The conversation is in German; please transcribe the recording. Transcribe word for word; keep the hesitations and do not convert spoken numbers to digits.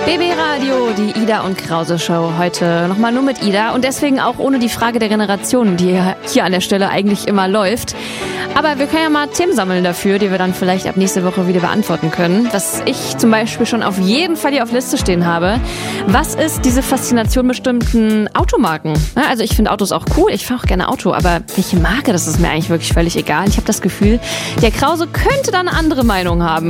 B B Radio, die Ida und Krause Show. Heute nochmal nur mit Ida und deswegen auch ohne die Frage der Generation, die hier an der Stelle eigentlich immer läuft. Aber wir können ja mal Themen sammeln dafür, die wir dann vielleicht ab nächste Woche wieder beantworten können. Was ich zum Beispiel schon auf jeden Fall hier auf Liste stehen habe. Was ist diese Faszination bestimmten Automarken? Also ich finde Autos auch cool, ich fahre auch gerne Auto, aber welche Marke, das ist mir eigentlich wirklich völlig egal. Ich habe das Gefühl, der Krause könnte da eine andere Meinung haben.